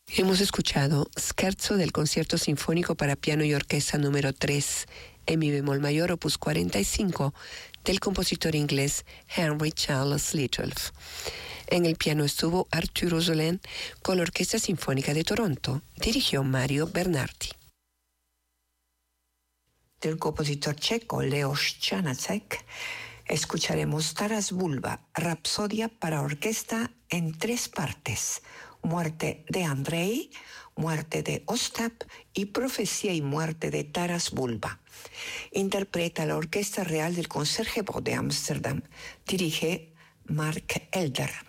Hemos escuchado Scherzo del Concierto Sinfónico para Piano y Orquesta número 3, en mi bemol mayor, opus 45, del compositor inglés Henry Charles Littlef. En el piano estuvo Arturo Solén con la Orquesta Sinfónica de Toronto. Dirigió Mario Bernardi. Del compositor checo Leos Janáček escucharemos Taras Bulba, Rapsodia para orquesta en 3 partes: Muerte de Andrei, Muerte de Ostap y Profecía y Muerte de Taras Bulba. Interpreta la Orquesta Real del Concertgebouw de Ámsterdam. Dirige Mark Elder.